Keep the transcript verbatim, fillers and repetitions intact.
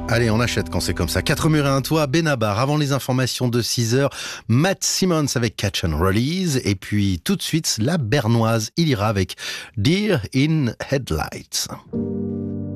Allez, on achète quand c'est comme ça. Quatre murs et un toit, Benabar. Avant les informations de six heures, Matt Simmons avec Catch and Release. Et puis tout de suite, la bernoise, il ira avec Deer in Headlights.